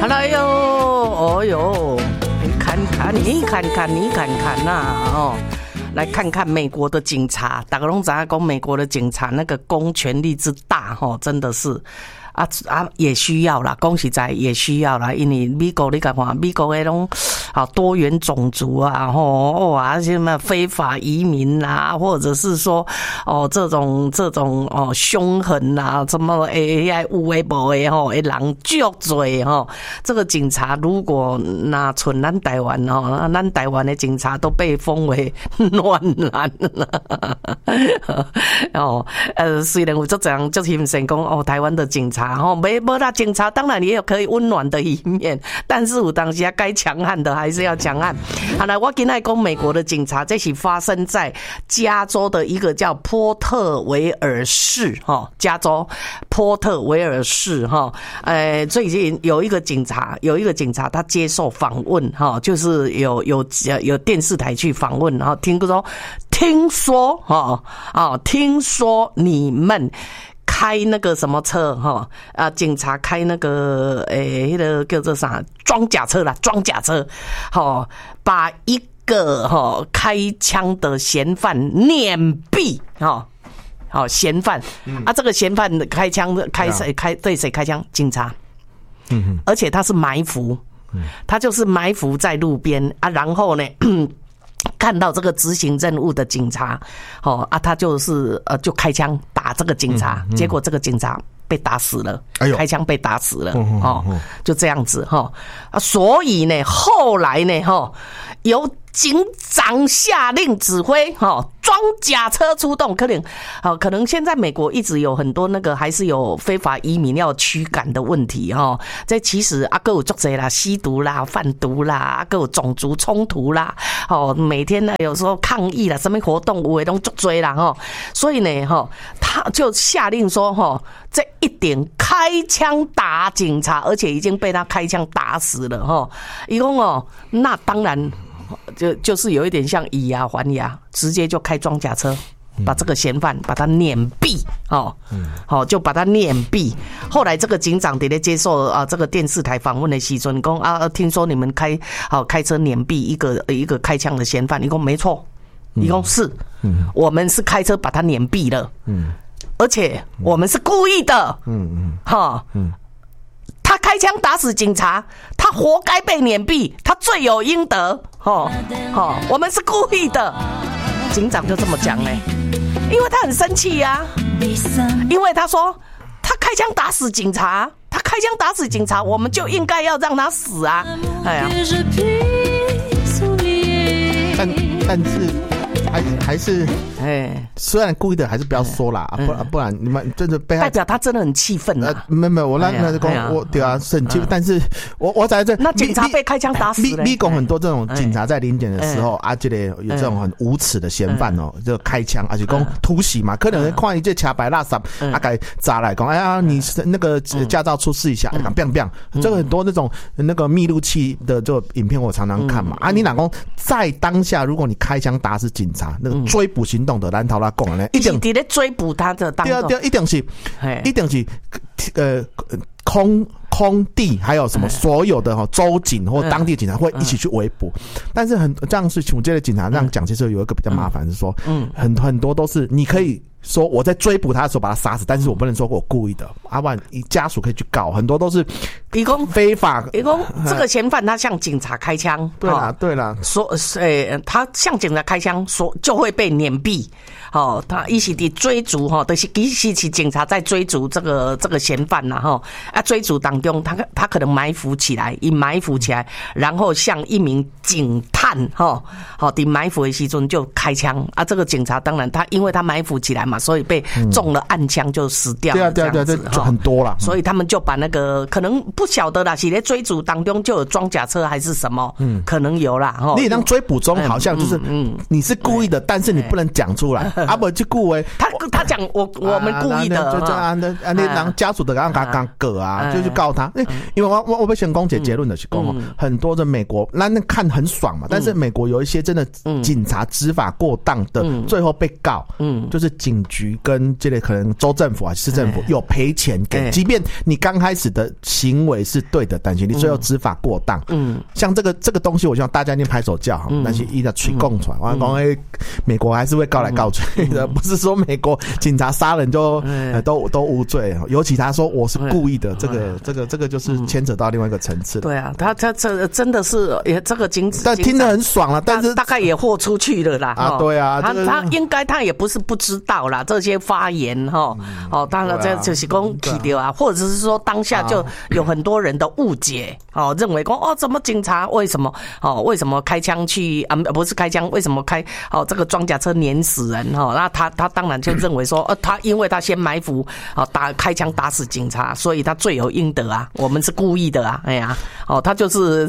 哎呦，哦呦，你看看呐，来看看美国的警察，大家都知道，美国的警察那个公权力之大，真的是。也需要啦，讲实在也需要啦，因为美国你看看，美国那种多元种族啊，什么非法移民啦，或者是说这种凶狠啊，什么有诶无诶会人足多这个警察如果那存咱台湾咱台湾的警察都被封为暖男了虽然有这样就欣赏讲台湾的警察没啦，警察当然也有可以温暖的一面，但是有当时该强悍的还是要强悍。好了，我今天讲美国的警察，这是发生在加州的一个叫波特维尔市加州波特维尔市最近有一个警察他接受访问就是有电视台去访问，然后听说你们开那个什么车警察开那个那个叫做啥装甲车把一个开枪的嫌犯碾毙嫌犯这个嫌犯开枪对谁开枪？警察，而且他是埋伏，他就是埋伏在路边然后呢看到这个执行任务的警察他就是就开枪打这个警察，结果这个警察被打死了，开枪被打死了就这样子所以呢后来呢由警长下令指挥装甲车出动，可能现在美国一直有很多那个还是有非法移民要驱赶的问题这其实还有很多啦，吸毒啦、贩毒啦，还有种族冲突啦每天呢有时候抗议啦，什么活动有的都很多啦所以呢他就下令说这一定开枪打警察，而且已经被他开枪打死了他说那当然就是有一点像以牙还牙，直接就开装甲车把这个嫌犯把他碾毙就把他碾毙。后来这个警长在接受这个电视台访问的时候说听说你们开车碾毙一个开枪的嫌犯，你说没错，你说是我们是开车把他碾毙了而且我们是故意的他开枪打死警察，他活该被碾毙，他罪有应得我们是故意的。警长就这么讲因为他很生气因为他说他开枪打死警察，我们就应该要让他死但是还是虽然故意的，还是不要说啦不然你们真的被代表他真的很气愤没有，我那是讲我对是很气愤，但是我在这那警察被开枪打死了。 你讲很多这种警察在临检的时候这里有这种很无耻的嫌犯就开枪，而且讲突袭嘛，可能看一这车白垃圾该砸来讲，哎呀你那个驾照出示一下，讲 biang， 这个很多那种那个密录器的这个影片我常常看嘛你哪讲在当下，如果你开枪打死警察，那个追捕行动的咱头来讲呢，一定在追捕他的当中， 对，一定是空地还有什么所有的州警或当地警察会一起去围捕，但是这样是请这些警察这样讲，其实有一个比较麻烦是说很多都是你可以说我在追捕他的时候把他杀死，但是我不能说我故意的不然家属可以去告，很多都是非法这个嫌犯他向警察开枪对啦说他向警察开枪说就会被碾毙他一起的追逐就是一起警察在追逐这个嫌犯追逐当中他可能埋伏起来，然后向一名警探的埋伏的时候就开枪这个警察当然因为他埋伏起来嘛，所以被中了暗枪就死掉了。 对，就很多啦所以他们就把那个可能不晓得啦，是在追逐当中就有装甲车还是什么可能有啦你当追捕中好像就是你是故意的，但是你不能讲出来不就故意他讲我们故意的就这样你让家属的刚告就去告他因为我被先讲结论的是讲很多的美国那看很爽嘛，但是美国有一些真的警察执法过当的最后被告就是警警局跟这个可能州政府啊、市政府有赔钱给，即便你刚开始的行为是对的，但是你最后执法过当，像这个东西，我希望大家一定拍手叫好，但是一直吹供出来，我讲美国还是会告来告去的，不是说美国警察杀人就都无罪，尤其他说我是故意的，这个就是牵扯到另外一个层次。 对啊，他这真的是这个警察， 但听得很爽了，但是大概也豁出去了啦。 啊，对啊， 他应该他也不是不知道啦，这些发言当然这就是讲起掉啊，或者是说当下就有很多人的误解认为说怎么警察为什么开枪去不是开枪，为什么开这个装甲车碾死人那他当然就认为说他因为他先埋伏开枪打死警察，所以他罪有应得啊，我们是故意的啊，哎呀他就是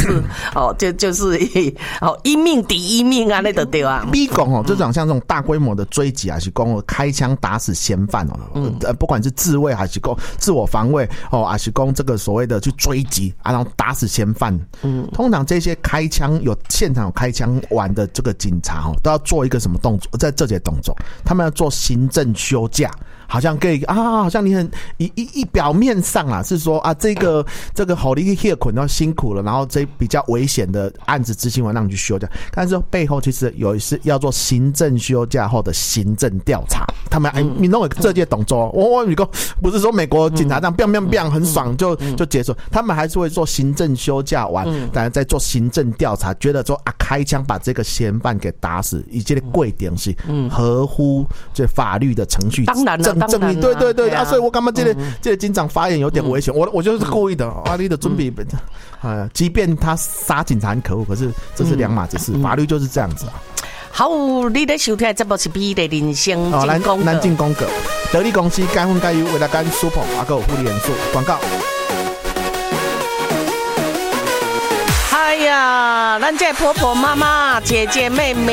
一命抵一命啊，那个对啊。 美国这种像这种大规模的追击啊，是讲开枪打死嫌犯不管是自卫还是讲自我防卫还是讲这个所谓的去追击然后打死嫌犯，通常这些开枪现场有开枪完的这个警察都要做一个什么动作，在这些动作，他们要做行政休假。好像可以好像你很一表面上啊是说这个好你去困要辛苦了，然后这比较危险的案子执行完让你去休假，但是背后其实有是要做行政休假后的行政调查。他们你弄这些动作，我不是说美国警察这样 biang 很爽就结束，他们还是会做行政休假完，当然再做行政调查，觉得说开枪把这个嫌犯给打死，以这个规定是合乎这法律的程序。 当然了。 证明对所以我感觉这个警长发言有点危险，我就是故意的你的准备即便他杀警察很可恶，可是这是两码子事，法律就是这样子好，你在收听的节目是美丽的人生进攻咱进攻个得力公司该分该有为了干 Super 还有护理元素广告。 哎呀，咱这婆婆妈妈姐姐妹妹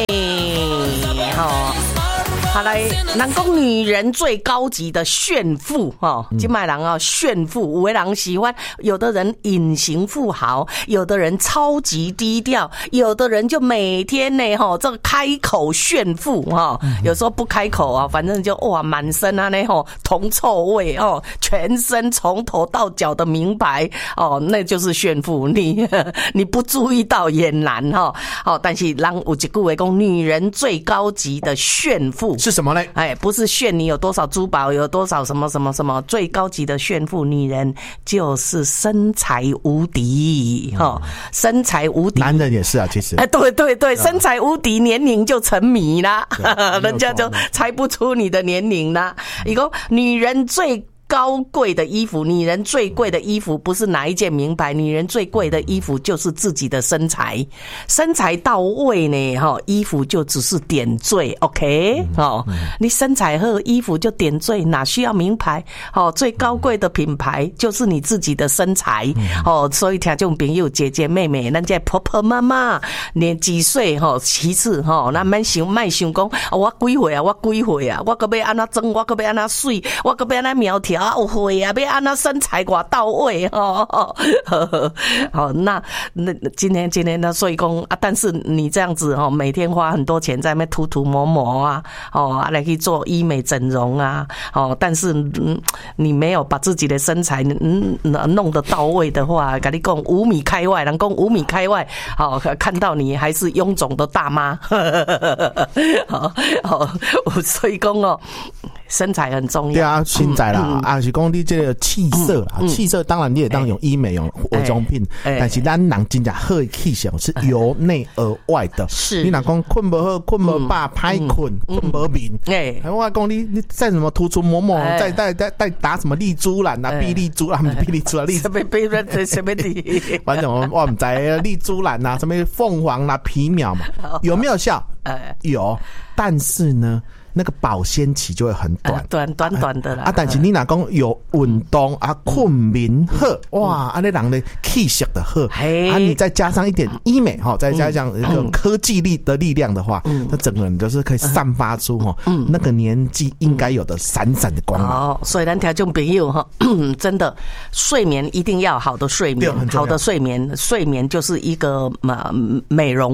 好来，人讲女人最高级的炫富现在人炫富，有的人喜欢，有的人隐形富豪，有的人超级低调，有的人就每天呢这个开口炫富有时候不开口反正就满身铜臭味全身从头到脚的名牌那就是炫富，你不注意到也难但是人有一句话讲，女人最高级的炫富是什么呢？ 不是炫你有多少珠宝，有多少什么什么什么，最高级的炫富女人就是身材无敌身材无敌。 男人也是啊，其实对，身材无敌，年龄就沉迷啦人家就猜不出你的年龄啦。一个女人最高贵的衣服，女人最贵的衣服不是哪一件名牌，女人最贵的衣服就是自己的身材，身材到位呢衣服就只是点缀 OK 你身材好，衣服就点缀，哪需要名牌最高贵的品牌就是你自己的身材所以听众朋友姐姐妹妹，咱这婆婆妈妈年几岁其次咱别想讲我几岁啊，我还要安怎装，我还要安怎水，我还要安怎苗条有会要安怎身材多到位好，那今天呢，所以讲但是你这样子每天花很多钱在那边涂抹来去做医美整容但是你没有把自己的身材弄得到位的话，跟你讲5米开外，人讲5米开外看到你还是臃肿的大妈所以讲身材很重要。 对啊，身材啦是讲你这个气色啦，气色当然你也当用医美用化妆品，但是咱人真正好的气色是由内而外的。是你若讲困不好，困不饱，歹困，困不眠，我讲你再什么涂抹，再打什么丽珠兰啊、碧丽珠啊，不是碧丽珠啊， 什么的， 反正我们在丽珠兰啊，什么凤凰啦、皮秒嘛，有没有效？有，但是呢，那个保鲜期就会很短， 短的啦。 但是你若讲有运动困眠好，哇，那人的气色的好，你再加上一点医美再加上一个科技力的力量的话，那整个人就是可以散发出那个年纪应该有的闪闪的光芒。 所以咱听众朋友真的睡眠一定要好的睡眠，好的睡眠就是一个美容。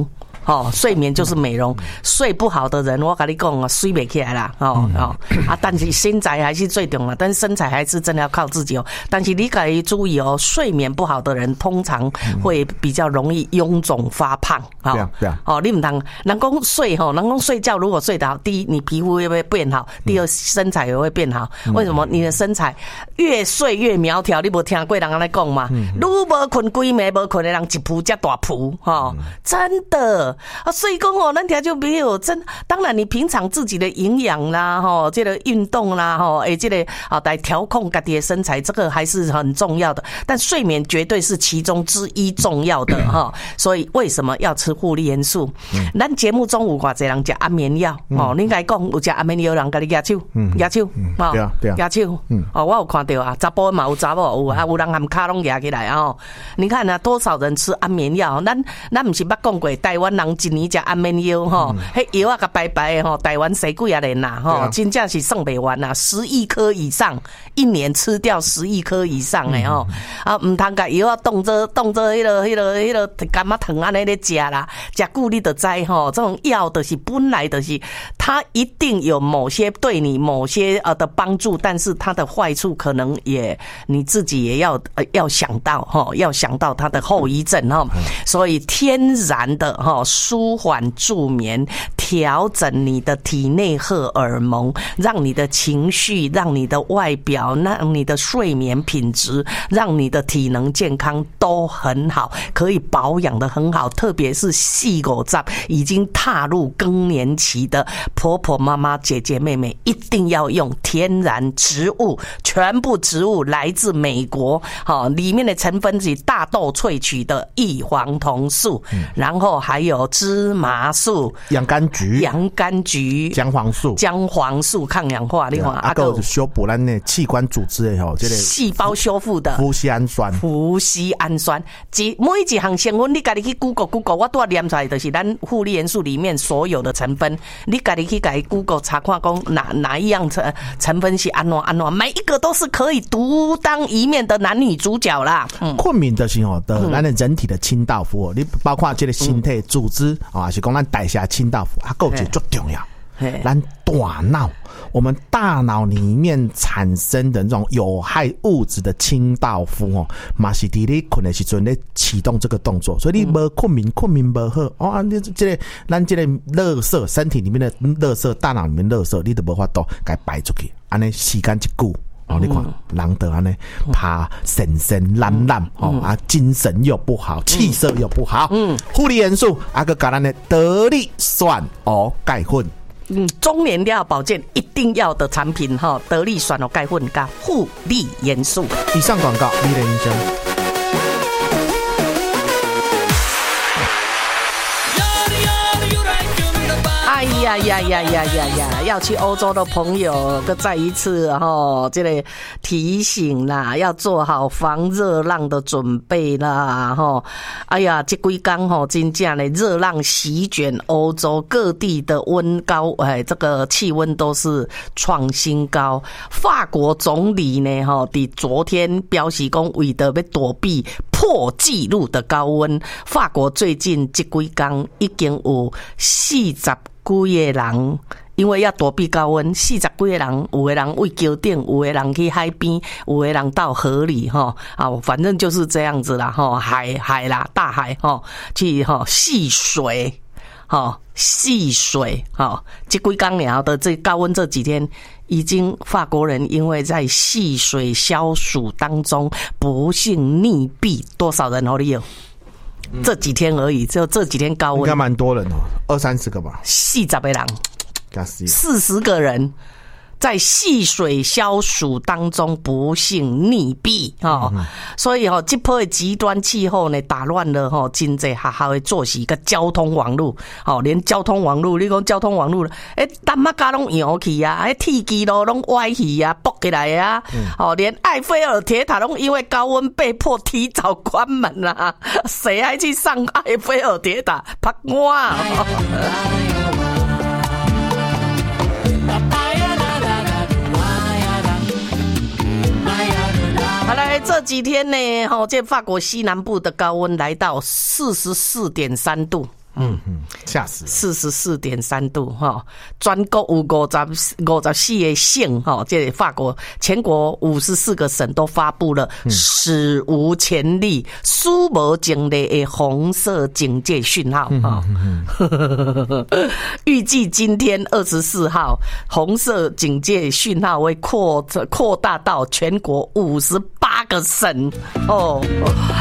睡眠就是美容。睡不好的人，我跟你讲啊，睡不起来啦，但是身材还是最重要，但是身材还是真的要靠自己哦。但是你可以注意哦，睡眠不好的人通常会比较容易臃肿发胖。 对啊。 你不能人讲睡觉如果睡得好，第一你皮肤会变好，第二身材也会变好。为什么？你的身材越睡越苗条，你没听过人家在讲吗？如没困规暝没困的人一扑才大扑，真的啊！所以讲咱听就没有当然你平常自己的营养啦，这个运动啦，这个来调控自己的身材，这个还是很重要的。但睡眠绝对是其中之一重要的所以为什么要吃护理元素？咱节目中有偌济人吃安眠药你该讲有吃安眠药人跟你压手，压手我有看到啊，查甫嘛有查某有人含脚拢压起来你看啊，多少人吃安眠药？咱不是捌讲过，台湾人一年吃安眠药迄药啊个白白的台湾谁几啊人呐真正是算不完呐，10亿颗以上，一年吃掉10亿颗以上的唔通甲药啊当做迄个感冒糖安尼咧食啦，食久你就知这种药就是本来就是它一定有某些对你某些的帮助，但是它的坏处可能也你自己也要想到它的后遗症所以天然的舒缓助眠，调整你的体内荷尔蒙，让你的情绪，让你的外表，让你的睡眠品质，让你的体能健康都很好，可以保养得很好。特别是40已经踏入更年期的婆婆妈妈姐姐妹妹，一定要用天然植物，全部植物来自美国里面的成分是大豆萃取的异黄酮素然后还有芝麻素、 洋甘菊、姜黄素抗氧化，你看还有修补咱的器官组织的这个细胞修复的麩酰胺酸，每一项成分你自己去 Google， 我都要念出来，就是咱护理元素里面所有的成分，你自己去Google 查看讲哪一样成分是安怎，每一个都是可以独当一面的男女主角啦。 困眠的是的咱的人体的清道夫你包括这个身体组织是讲咱代谢清道夫，还有一个最重要，咱大脑，我们大脑里面产生的那种有害物质的清道夫嘛是在你困的时候在启动这个动作，所以你没困眠不好你这个咱这个垃圾身体里面的垃圾，大脑里面垃圾你都没法度给排出去，这样时间一久你看人就这样怕神懒精神又不好，气色又不好护理元素还有咱的得力酸蚵钙粉中年料保健一定要的产品得力酸蚵钙粉加护理元素。 以上广告你的医生。 哎呀！要去欧洲的朋友，再一次这个提醒啦，要做好防热浪的准备啦哎呀，这几天真正的热浪席卷欧洲各地的温高，这个气温都是创新高。法国总理呢在昨天表示讲，为了要躲避破纪录的高温，法国最近这几天已经有40几个人，因为要躲避高温，40几个人，有的人位桥顶，有的人去海边，有的人到河里反正就是这样子啦海啦，大海去戏水这几天了的这高温这几天，已经法国人因为在戏水消暑当中不幸溺毙，多少人你有？这几天而已，就这几天高温应该蛮多人20-30个吧 ，40个人，40个人在戏水消暑当中不幸溺毙所以这波的极端气候呢，打乱了真济学校的作息跟交通网路连交通网路，你讲交通网路淡仔架拢扬去啊，铁基路拢歪去啊，駁起来啊连埃菲尔铁塔拢因为高温被迫提早关门啦谁还去上埃菲尔铁塔拍我好来，这几天呢这法国西南部的高温来到44.3度吓死 44.3度哈，全国有54个省哈，这法国全国54个省都发布了史无前例、史无前例的红色警戒讯号哈。预计今天24号，红色警戒讯号会扩大到全国58个省哦。